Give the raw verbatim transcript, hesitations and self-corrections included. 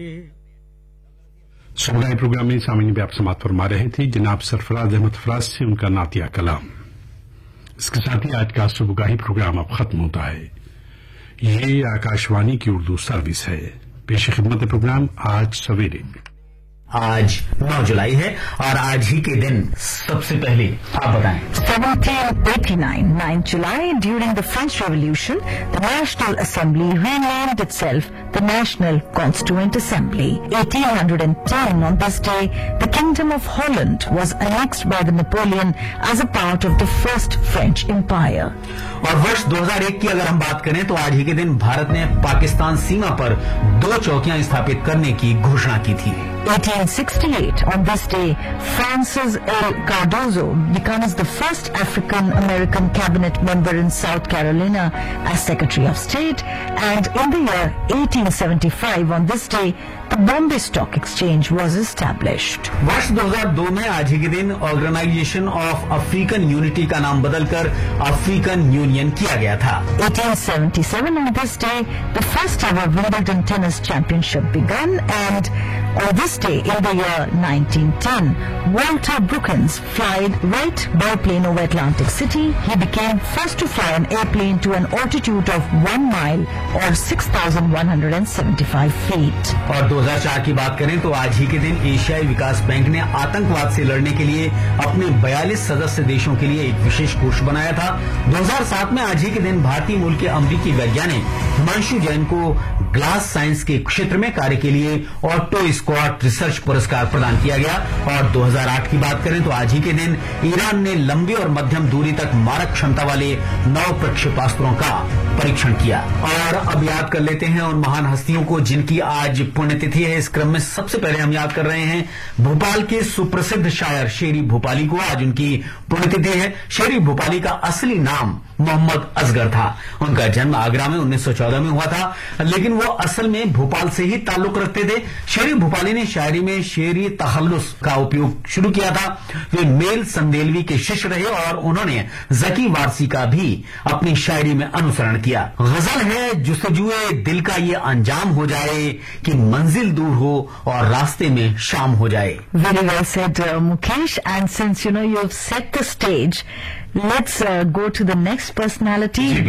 सुबह प्रोग्राम में सामीन भी आप समाप्त फरमा रहे थे जनाब सरफराज अहमद फराज से उनका नातिया कलाम। इसके साथ ही आज का सुबगाही प्रोग्राम अब खत्म होता है। ये आकाशवाणी की उर्दू सर्विस है। पेश खिदमत प्रोग्राम आज सवेरे। आज नौ जुलाई है और आज ही के दिन सबसे पहले आप बताएं। seventeen eighty-nine, ninth July, during the French Revolution, the National Assembly renamed itself the National Constituent Assembly. eighteen ten, on this day, the Kingdom of Holland was annexed by the Napoleon as a part of the First French Empire. और वर्ष दो हज़ार एक की अगर हम बात करें तो आज ही के दिन भारत ने पाकिस्तान सीमा पर दो चौकियां स्थापित करने की घोषणा की थी। eighteen sixty-eight, on this day, Francis L. Cardozo becomes the first African-American cabinet member in South Carolina as Secretary of State, and in the year eighteen seventy-five, on this day, the Bombay Stock Exchange was established. वर्ष दो हज़ार दो में आज ही के दिन organisation of African unity का नाम बदलकर अफ्रीकन यूनियन किया गया था। eighteen seventy-seven, on this day, the first ever Wimbledon Tennis Championship began, and on this day, in the year nineteen ten, Walter Brookins flied right biplane over Atlantic City. He became first to fly an airplane to an altitude of one mile or six thousand one hundred seventy-five feet. और दो हज़ार चार की बात करें तो आज ही के दिन एशियाई विकास बैंक ने आतंकवाद से लड़ने के लिए अपने बयालीस सदस्य देशों के लिए एक विशेष कोष बनाया था। दो हज़ार सात में आज ही के दिन भारतीय मूल के अमेरिकी वैज्ञानिक हिमांशु जैन को ग्लास साइंस के क्षेत्र में कार्य के लिए ऑटो स्क्वाड रिसर्च पुरस्कार प्रदान किया गया। और दो हज़ार आठ की बात करें तो आज ही के दिन ईरान ने लंबी और मध्यम दूरी तक मारक क्षमता वाले नौ प्रक्षेपास्त्रों का परीक्षण किया। और अब याद कर लेते हैं उन महान हस्तियों को जिनकी आज पुण्यतिथि है। इस क्रम में सबसे पहले हम याद कर रहे हैं भोपाल के सुप्रसिद्ध शायर शेरी भोपाली को। आज उनकी पुण्यतिथि है। शेरी भोपाली का असली नाम मोहम्मद असगर था। उनका जन्म आगरा में उन्नीस सौ चौदह में हुआ था, लेकिन वो असल में भोपाल से ही ताल्लुक रखते थे। शेरी भोपाली ने शायरी में शेरी तखल्लुस का उपयोग शुरू किया था। वे मेल संदेलवी के शिष्य रहे और उन्होंने जकी वारसी का भी अपनी शायरी में अनुसरण किया। गजल है जुस्तजुए दिल का ये अंजाम हो जाए कि मंजिल दूर हो और रास्ते में शाम हो जाए। Very well said, uh, Mukesh. And since you know you have set the stage, let's uh, go to the next personality.